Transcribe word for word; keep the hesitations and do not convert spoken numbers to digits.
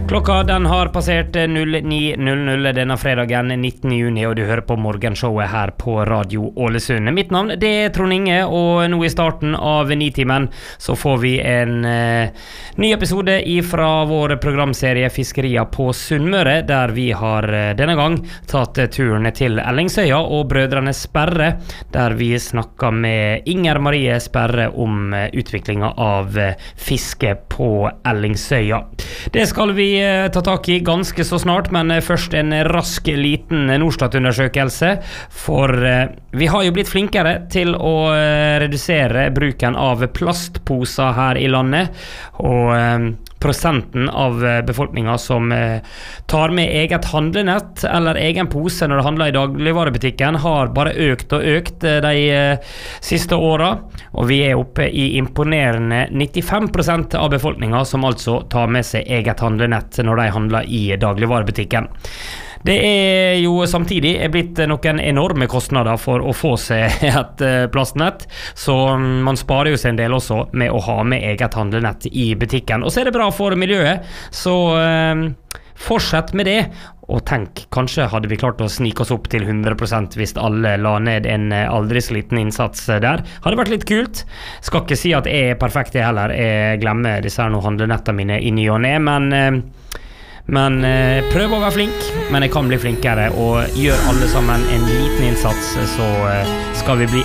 Klokka den har passert ni null null denne fredagen nittende juni, og du hører på morgenshowet her på Radio Ålesund. Mitt navn det er Trond Inge, og nå i starten av nitimen så får vi en eh, ny episode fra vår programserie Fiskeria på Sunnmøre, der vi har eh, denne gang tatt turen til Ellingsøya og brødrene Sperre, der vi snakker med Inger Marie Sperre om eh, utviklingen av eh, fiske på Ellingsøya. Det skal vi ta tak i ganske så snart, men først en rask liten Norstat-undersøkelse, for vi har jo blitt flinkere til å redusere bruken av plastposer her i landet, og prosenten av befolkningen som tar med eget handlenett eller egen pose når det handler i dagligvarebutikken har bare økt og økt de siste årene, og vi er oppe i imponerende nittifem prosent av befolkningen som altså tar med seg eget handlenett når de handler i dagligvarebutikken. Det er jo samtidig er blitt noen enorme kostnader for å få seg et plastnett, så man sparer jo seg en del også med å ha med eget handlenett i butikken. Og så er det bra for miljøet, så eh, fortsett med det. Og tenk, kanskje hadde vi klart å snike oss opp til hundre prosent hvis alle la ned en aldri så liten innsats der. Hadde vært litt kult. Skal ikke si at jeg er perfekt jeg heller. Jeg glemmer disse her noen handlenettene mine i ny og ne, men... Eh, Men eh, prøv å være flink, men jeg kan bli flinkere, og gjør alle sammen en liten innsats, så eh, skal vi bli